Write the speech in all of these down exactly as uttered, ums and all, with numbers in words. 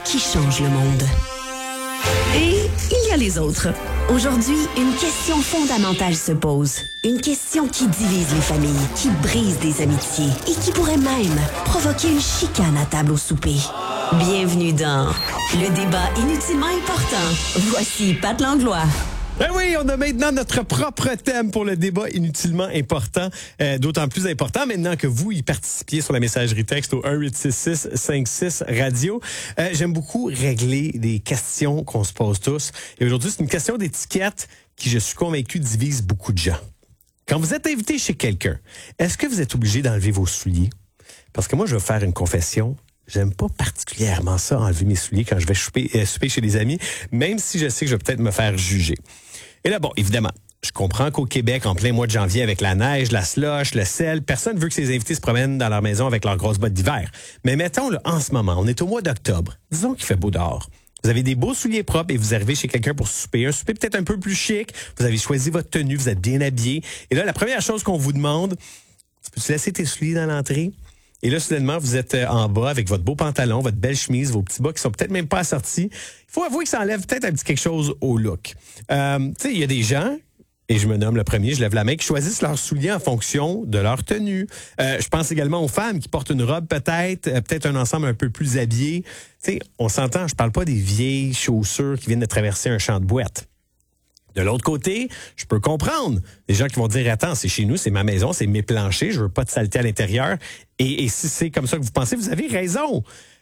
qui changent le monde. Et il y a les autres. Aujourd'hui, une question fondamentale se pose. Une question qui divise les familles, qui brise des amitiés et qui pourrait même provoquer une chicane à table au souper. Bienvenue dans le débat inutilement important. Voici Pat Langlois. Ben oui, on a maintenant notre propre thème pour le débat inutilement important. Euh, d'autant plus important maintenant que vous y participiez sur la messagerie texte au un huit six six cinq six radio. Euh, j'aime beaucoup régler des questions qu'on se pose tous. Et aujourd'hui, c'est une question d'étiquette qui, je suis convaincu, divise beaucoup de gens. Quand vous êtes invité chez quelqu'un, est-ce que vous êtes obligé d'enlever vos souliers? Parce que moi, je vais faire une confession. J'aime pas particulièrement ça, enlever mes souliers quand je vais souper, euh, souper chez des amis, même si je sais que je vais peut-être me faire juger. Et là, bon, évidemment, je comprends qu'au Québec, en plein mois de janvier, avec la neige, la slush, le sel, personne veut que ses invités se promènent dans leur maison avec leurs grosses bottes d'hiver. Mais mettons, là, en ce moment, on est au mois d'octobre. Disons qu'il fait beau dehors. Vous avez des beaux souliers propres et vous arrivez chez quelqu'un pour souper. Un souper peut-être un peu plus chic. Vous avez choisi votre tenue, vous êtes bien habillé. Et là, la première chose qu'on vous demande, peux-tu laisser tes souliers dans l'entrée? Et là, soudainement, vous êtes en bas avec votre beau pantalon, votre belle chemise, vos petits bas qui sont peut-être même pas assortis. Il faut avouer que ça enlève peut-être un petit quelque chose au look. Euh, tu sais, il y a des gens, et je me nomme le premier, je lève la main, qui choisissent leurs souliers en fonction de leur tenue. Euh, je pense également aux femmes qui portent une robe peut-être, euh, peut-être un ensemble un peu plus habillé. Tu sais, on s'entend, je parle pas des vieilles chaussures qui viennent de traverser un champ de boîte. De l'autre côté, je peux comprendre les gens qui vont dire, attends, c'est chez nous, c'est ma maison, c'est mes planchers, je veux pas de saleté à l'intérieur. Et, et si c'est comme ça que vous pensez, vous avez raison.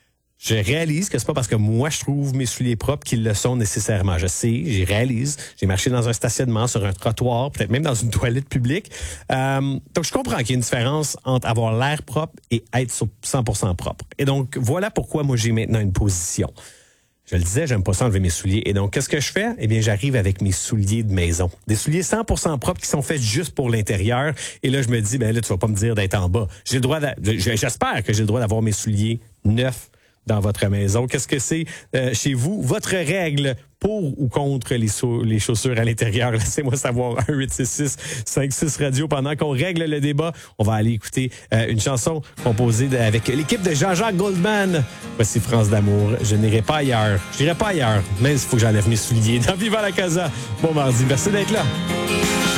Je réalise que c'est pas parce que moi, je trouve mes souliers propres qu'ils le sont nécessairement. Je sais, j'y réalise. J'ai marché dans un stationnement, sur un trottoir, peut-être même dans une toilette publique. Euh, donc, je comprends qu'il y a une différence entre avoir l'air propre et être cent pour cent propre. Et donc, voilà pourquoi moi, j'ai maintenant une position. Je le disais, j'aime pas ça enlever mes souliers. Et donc, qu'est-ce que je fais? Eh bien, j'arrive avec mes souliers de maison. Des souliers cent pour cent propres qui sont faits juste pour l'intérieur. Et là, je me dis, ben là, tu vas pas me dire d'être en bas. J'ai le droit, d'a... j'espère que j'ai le droit d'avoir mes souliers neufs dans votre maison. Qu'est-ce que c'est euh, chez vous? Votre règle pour ou contre les, so- les chaussures à l'intérieur? Laissez-moi savoir. un huit six six cinq six radio. Pendant qu'on règle le débat, on va aller écouter euh, une chanson composée de, avec l'équipe de Jean-Jacques Goldman. Voici France d'amour. Je n'irai pas ailleurs. Je n'irai pas ailleurs. Mais il faut que j'enlève mes souliers. Dans Viva la Casa. Bon mardi. Merci d'être là.